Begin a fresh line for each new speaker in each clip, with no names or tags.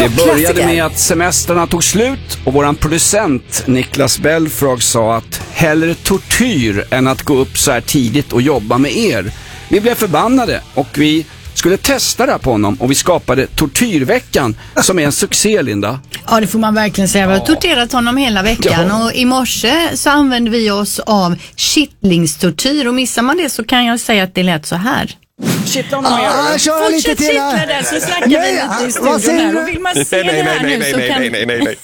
Det började med att semestrarna tog slut och våran producent Niklas Belfrag sa att hellre tortyr än att gå upp så här tidigt och jobba med er. Vi blev förbannade och vi skulle testa det på honom och vi skapade Tortyrveckan som är en succé, Linda.
Ja, det får man verkligen säga. Vi har torterat honom hela veckan och i morse så använde vi oss av kittlingstortyr och missar man det så kan jag säga att det lät så här.
Kittla honom mer.
Kör lite
Fortsätt
till
kittla
här.
där så snackar vi lite i studion här och vill man se det här nu så kan...
Nej.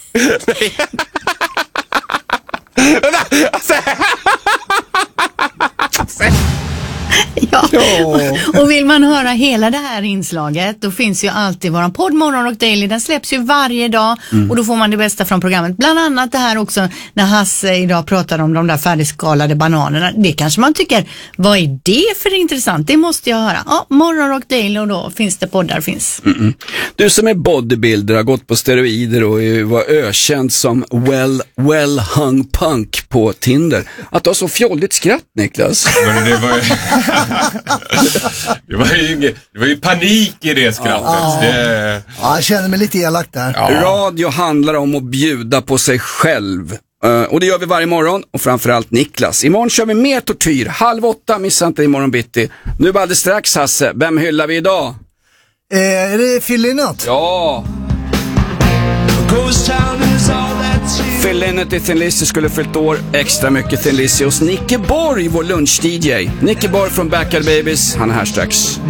Ja. Och vill man höra hela det här inslaget då finns ju alltid våran podd Morgonrock Daily, den släpps ju varje dag och då får man det bästa från programmet, bland annat det här också när Hasse idag pratar om de där färdigskalade bananerna. Det kanske man tycker, vad är det för intressant? Det måste jag höra. Ja, Morgonrock Daily och då finns det poddar finns.
Du som är bodybuilder har gått på steroider och var ökänd som well hung punk på Tinder. Att du har så fjolligt skratt, Niklas.
Men det var ju panik i det skrattet.
Ja, jag känner mig lite elak där.
Radio handlar om att bjuda på sig själv. Och det gör vi varje morgon och framförallt Niklas. Imorgon kör vi mer tortyr. 7:30, missa inte imorgon bitti. Nu bara alldeles strax, Hasse. Vem hyllar vi idag?
Är det Phil Lynott?
Ja. Phil Lynott i Thin Lizzy skulle fyllt år. Extra mycket Thin Lizzy hos Nicke Borg, vår lunch-DJ. Nicke Borg från Backyard Babies. Han är här strax.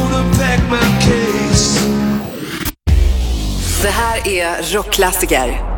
Det här är Rockklassiker.